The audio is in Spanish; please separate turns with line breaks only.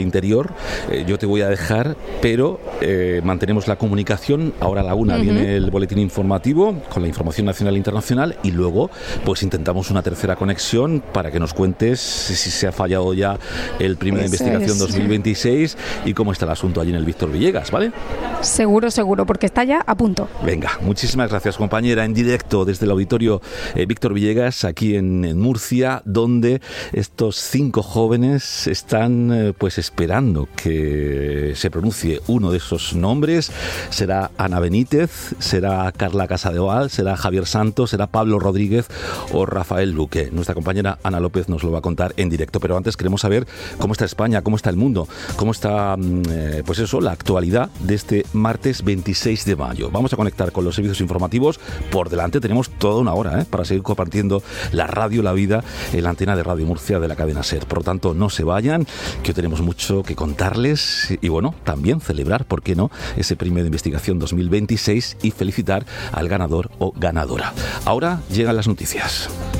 interior. Yo te voy a dejar, pero mantenemos la comunicación. Ahora a la 1 viene el boletín informativo con la información nacional e internacional y luego pues intentamos una tercera conexión para que nos cuentes si se ha fallado ya el premio de investigación 2026 y cómo está el asunto allí en el Víctor Villegas, ¿vale?
Seguro, porque está ya a punto.
Venga, muchísimas gracias, compañera, en directo desde el auditorio Víctor Villegas, aquí en Murcia, donde estos 5 jóvenes están pues esperando que se pronuncie uno de esos nombres. Será Ana Benítez, será Carla Casadeval, será Javier Santos, será Pablo Rodríguez o Rafael Luque. Nuestra compañera Ana López nos lo va a contar en directo, pero antes queremos saber cómo está España, cómo está el mundo, cómo está pues eso, la actualidad de este martes 26 de mayo. Vamos a conectar con los servicios informativos. Por delante tenemos toda una hora para seguir compartiendo la radio, la vida en la antena de Radio Murcia de la cadena SER. Por lo tanto, no se vayan, que hoy tenemos mucho que contarles y bueno, también celebrar, ¿por qué no?, ese premio de investigación 2026 y felicitar al ganador o ganadora. Ahora llegan las noticias.